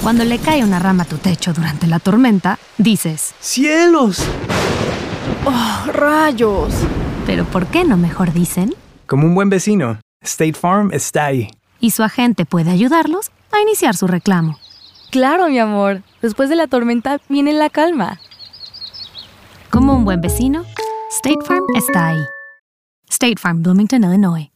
Cuando le cae una rama a tu techo durante la tormenta, dices, ¡cielos! ¡Oh, rayos! ¿pero por qué no mejor dicen? Como un buen vecino, State Farm está ahí. Y su agente puede ayudarlos a iniciar su reclamo. Claro, mi amor. Después de la tormenta viene la calma. Como un buen vecino, State Farm está ahí. State Farm, Bloomington, Illinois.